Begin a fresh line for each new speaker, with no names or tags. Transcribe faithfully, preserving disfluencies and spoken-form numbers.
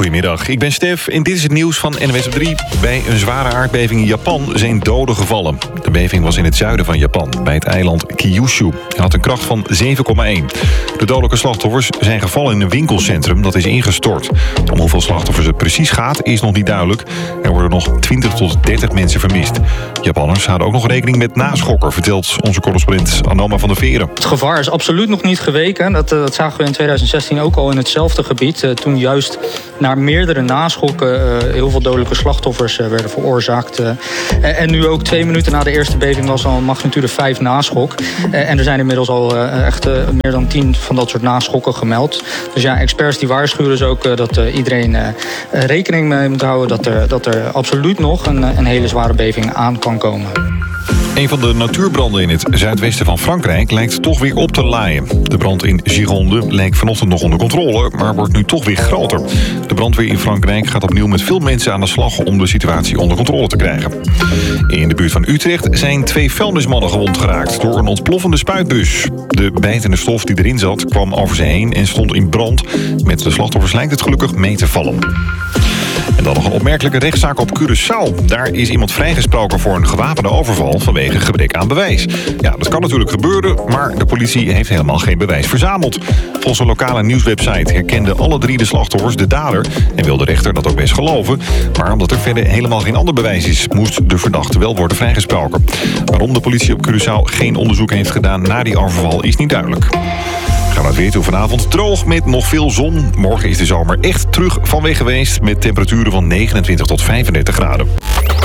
Goedemiddag, ik ben Stef en dit is het nieuws van N O S op drie. Bij een zware aardbeving in Japan zijn doden gevallen. De beving was in het zuiden van Japan, bij het eiland Kyushu. Het had een kracht van zeven komma één. De dodelijke slachtoffers zijn gevallen in een winkelcentrum dat is ingestort. Om hoeveel slachtoffers het precies gaat, is nog niet duidelijk. Er worden nog twintig tot dertig mensen vermist. Japanners houden ook nog rekening met naschokken, vertelt onze correspondent Anoma van der Veren.
Het gevaar is absoluut nog niet geweken. Dat, dat zagen we in tweeduizend zestien ook al in hetzelfde gebied. Uh, toen juist na meerdere naschokken uh, heel veel dodelijke slachtoffers uh, werden veroorzaakt. Uh, en nu ook twee minuten na de eerste beving was al magnitude vijf naschok. Uh, en er zijn inmiddels al uh, echt uh, meer dan tien van dat soort naschokken gemeld. Dus ja, experts die waarschuwen dus ook uh, dat uh, iedereen uh, rekening mee moet houden dat er, dat er absoluut nog een, een hele zware beving aan kan komen.
Een van de natuurbranden in het zuidwesten van Frankrijk lijkt toch weer op te laaien. De brand in Gironde leek vanochtend nog onder controle, maar wordt nu toch weer groter. De brandweer in Frankrijk gaat opnieuw met veel mensen aan de slag om de situatie onder controle te krijgen. In de buurt van Utrecht zijn twee vuilnismannen gewond geraakt door een ontploffende spuitbus. De bijtende stof die erin zat kwam over ze heen en stond in brand. Met de slachtoffers lijkt het gelukkig mee te vallen. En dan nog een opmerkelijke rechtszaak op Curaçao. Daar is iemand vrijgesproken voor een gewapende overval vanwege gebrek aan bewijs. Ja, dat kan natuurlijk gebeuren, maar de politie heeft helemaal geen bewijs verzameld. Volgens een lokale nieuwswebsite herkenden alle drie de slachtoffers de dader en wil de rechter dat ook best geloven. Maar omdat er verder helemaal geen ander bewijs is, moest de verdachte wel worden vrijgesproken. Waarom de politie op Curaçao geen onderzoek heeft gedaan naar die overval is niet duidelijk. Gaan we het weer toe vanavond droog met nog veel zon. Morgen is de zomer echt terug van weg geweest met temperaturen van negenentwintig tot vijfendertig graden.